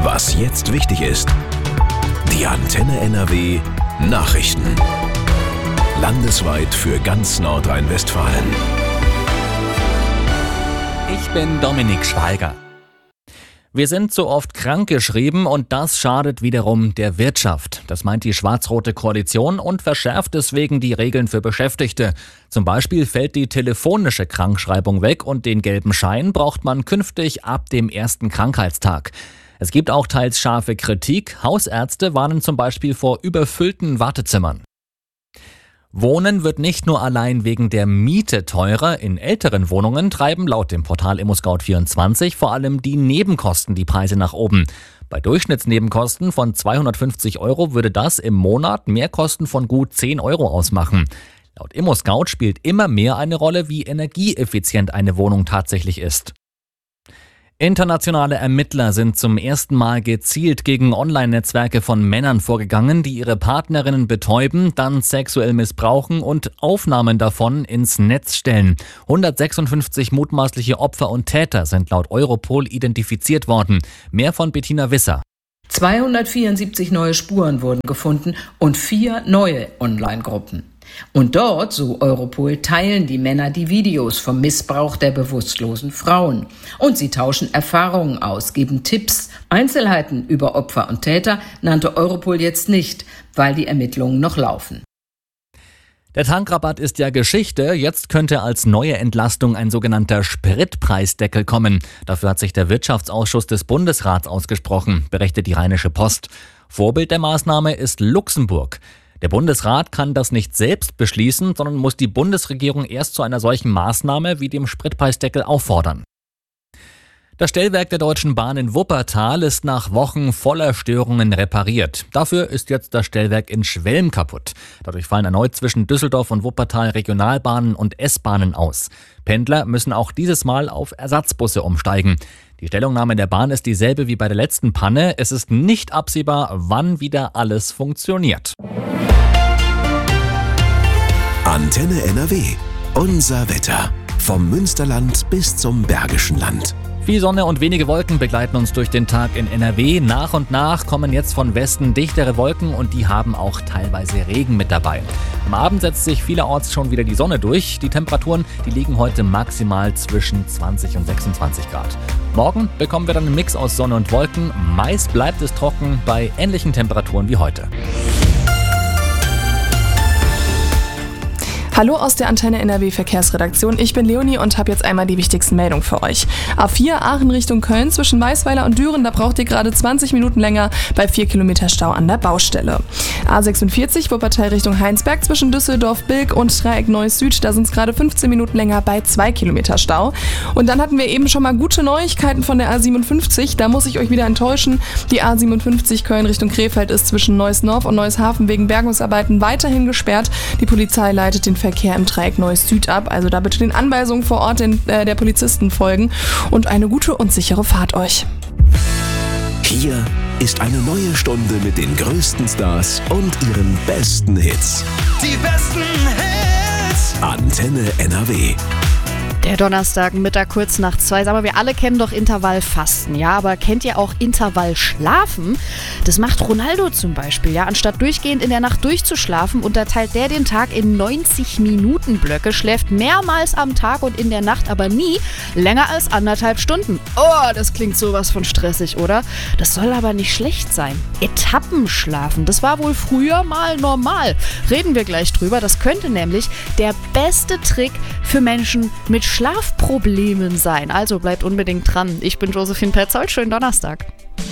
Was jetzt wichtig ist. Die Antenne NRW Nachrichten. Landesweit für ganz Nordrhein-Westfalen. Ich bin Dominik Schweiger. Wir sind zu oft krankgeschrieben und das schadet wiederum der Wirtschaft. Das meint die schwarz-rote Koalition und verschärft deswegen die Regeln für Beschäftigte. Zum Beispiel fällt die telefonische Krankschreibung weg und den gelben Schein braucht man künftig ab dem ersten Krankheitstag. Es gibt auch teils scharfe Kritik. Hausärzte warnen zum Beispiel vor überfüllten Wartezimmern. Wohnen wird nicht nur allein wegen der Miete teurer. In älteren Wohnungen treiben laut dem Portal ImmoScout24 vor allem die Nebenkosten die Preise nach oben. Bei Durchschnittsnebenkosten von 250 € würde das im Monat Mehrkosten von gut 10 € ausmachen. Laut ImmoScout spielt immer mehr eine Rolle, wie energieeffizient eine Wohnung tatsächlich ist. Internationale Ermittler sind zum ersten Mal gezielt gegen Online-Netzwerke von Männern vorgegangen, die ihre Partnerinnen betäuben, dann sexuell missbrauchen und Aufnahmen davon ins Netz stellen. 156 mutmaßliche Opfer und Täter sind laut Europol identifiziert worden. Mehr von Bettina Wisser. 274 neue Spuren wurden gefunden und 4 neue Online-Gruppen. Und dort, so Europol, teilen die Männer die Videos vom Missbrauch der bewusstlosen Frauen. Und sie tauschen Erfahrungen aus, geben Tipps. Einzelheiten über Opfer und Täter nannte Europol jetzt nicht, weil die Ermittlungen noch laufen. Der Tankrabatt ist ja Geschichte. Jetzt könnte als neue Entlastung ein sogenannter Spritpreisdeckel kommen. Dafür hat sich der Wirtschaftsausschuss des Bundesrats ausgesprochen, berichtet die Rheinische Post. Vorbild der Maßnahme ist Luxemburg. Der Bundesrat kann das nicht selbst beschließen, sondern muss die Bundesregierung erst zu einer solchen Maßnahme wie dem Spritpreisdeckel auffordern. Das Stellwerk der Deutschen Bahn in Wuppertal ist nach Wochen voller Störungen repariert. Dafür ist jetzt das Stellwerk in Schwelm kaputt. Dadurch fallen erneut zwischen Düsseldorf und Wuppertal Regionalbahnen und S-Bahnen aus. Pendler müssen auch dieses Mal auf Ersatzbusse umsteigen. Die Stellungnahme der Bahn ist dieselbe wie bei der letzten Panne. Es ist nicht absehbar, wann wieder alles funktioniert. Antenne NRW. Unser Wetter. Vom Münsterland bis zum Bergischen Land. Viel Sonne und wenige Wolken begleiten uns durch den Tag in NRW. Nach und nach kommen jetzt von Westen dichtere Wolken und die haben auch teilweise Regen mit dabei. Am Abend setzt sich vielerorts schon wieder die Sonne durch. Die Temperaturen, die liegen heute maximal zwischen 20 und 26 Grad. Morgen bekommen wir dann einen Mix aus Sonne und Wolken. Meist bleibt es trocken bei ähnlichen Temperaturen wie heute. Hallo aus der Antenne NRW Verkehrsredaktion. Ich bin Leonie und habe jetzt einmal die wichtigsten Meldungen für euch. A4 Aachen Richtung Köln zwischen Weißweiler und Düren, da braucht ihr gerade 20 Minuten länger bei 4 Kilometer Stau an der Baustelle. A46 Wuppertal Richtung Heinsberg zwischen Düsseldorf, Bilk und Dreieck Neuss Süd, da sind es gerade 15 Minuten länger bei 2 Kilometer Stau. Und dann hatten wir eben schon mal gute Neuigkeiten von der A57, da muss ich euch wieder enttäuschen. Die A57 Köln Richtung Krefeld ist zwischen Neuss-Norf und Neuss-Hafen wegen Bergungsarbeiten weiterhin gesperrt. Die Polizei leitet den Verkehr im Dreieck Neuss Süd ab, also da bitte den Anweisungen vor Ort der Polizisten folgen und eine gute und sichere Fahrt euch. Hier ist eine neue Stunde mit den größten Stars und ihren besten Hits. Die besten Hits! Antenne NRW. Der Donnerstagmittag kurz nach 2. Sag mal, wir alle kennen doch Intervallfasten, ja, aber kennt ihr auch Intervallschlafen? Das macht Ronaldo zum Beispiel, ja. Anstatt durchgehend in der Nacht durchzuschlafen, unterteilt der den Tag in 90-Minuten-Blöcke, schläft mehrmals am Tag und in der Nacht aber nie länger als 1,5 Stunden. Oh, das klingt sowas von stressig, oder? Das soll aber nicht schlecht sein. Etappenschlafen, das war wohl früher mal normal. Reden wir gleich drüber. Das könnte nämlich der beste Trick für Menschen mit Schlafproblemen sein. Also bleibt unbedingt dran. Ich bin Josephine Petzold. Schönen Donnerstag.